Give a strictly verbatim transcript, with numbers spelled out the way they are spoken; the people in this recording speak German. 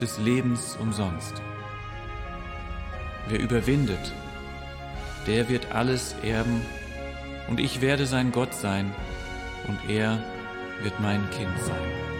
des Lebens umsonst. Wer überwindet, der wird alles erben, und ich werde sein Gott sein, und er wird mein Kind sein.